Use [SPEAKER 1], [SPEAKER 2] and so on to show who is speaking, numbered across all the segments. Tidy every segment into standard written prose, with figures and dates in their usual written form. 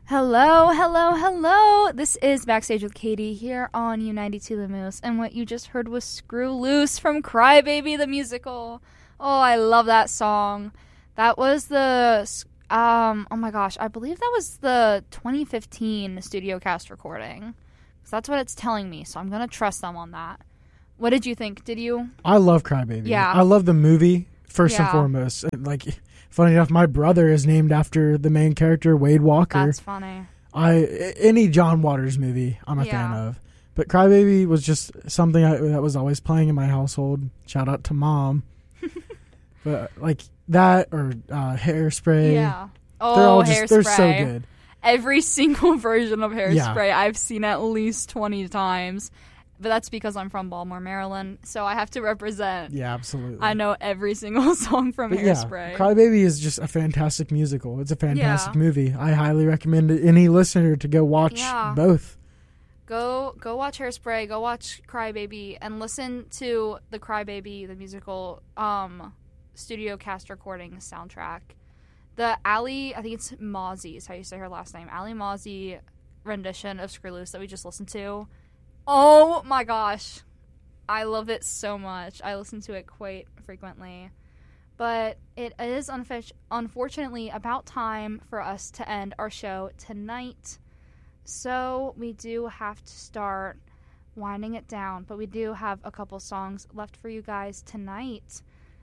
[SPEAKER 1] Hello, hello, hello. This is Backstage with Katie here on U92 The Moose, and what you just heard was Screw Loose from Crybaby the musical. Oh, I love that song. That was the, oh my gosh, I believe that was the 2015 studio cast recording. So that's what it's telling me, so I'm going to trust them on that. What did you think? Did you?
[SPEAKER 2] I love Crybaby.
[SPEAKER 1] Yeah.
[SPEAKER 2] I love the movie, first and foremost. Like, funny enough, my brother is named after the main character, Wade Walker.
[SPEAKER 1] That's funny.
[SPEAKER 2] Any John Waters movie I'm a fan of. But Crybaby was just something that was always playing in my household. Shout out to Mom. But like that or Hairspray.
[SPEAKER 1] Yeah. Oh,
[SPEAKER 2] they're all
[SPEAKER 1] Hairspray.
[SPEAKER 2] They're so good.
[SPEAKER 1] Every single version of Hairspray I've seen at least 20 times. But that's because I'm from Baltimore, Maryland, so I have to represent.
[SPEAKER 2] Yeah, absolutely.
[SPEAKER 1] I know every single song from Hairspray.
[SPEAKER 2] Yeah, Crybaby is just a fantastic musical. It's a fantastic movie. I highly recommend any listener to go watch both.
[SPEAKER 1] Go watch Hairspray, go watch Crybaby, and listen to the Crybaby, the musical, studio cast recording soundtrack. The Ali, I think it's Mozzie is how you say her last name, Ali Mozzie rendition of Screw Loose that we just listened to. Oh my gosh. I love it so much. I listen to it quite frequently. But it is unfortunately about time for us to end our show tonight. So we do have to start winding it down. But we do have a couple songs left for you guys tonight.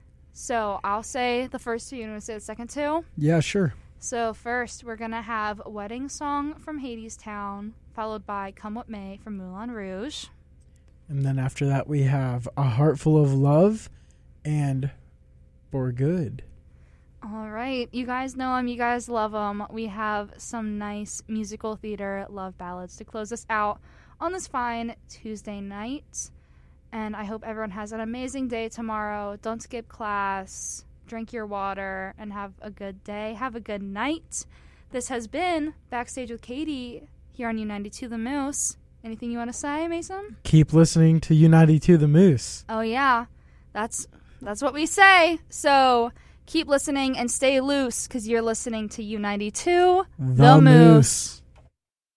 [SPEAKER 1] So I'll say the first two. You want to say the second two?
[SPEAKER 2] Yeah, sure.
[SPEAKER 1] So first, we're going to have Wedding Song from Hadestown, followed by Come What May from Moulin Rouge.
[SPEAKER 2] And then after that, we have A Heart Full of Love and For Good.
[SPEAKER 1] All right. You guys know them. You guys love them. We have some nice musical theater love ballads to close us out on this fine Tuesday night. And I hope everyone has an amazing day tomorrow. Don't skip class. Drink your water and have a good day. Have a good night. This has been Backstage with Katie here on U92 The Moose. Anything you want to say, Mason?
[SPEAKER 2] Keep listening to U92 The Moose.
[SPEAKER 1] Oh, yeah. That's what we say. So keep listening and stay loose because you're listening to U92
[SPEAKER 2] The Moose.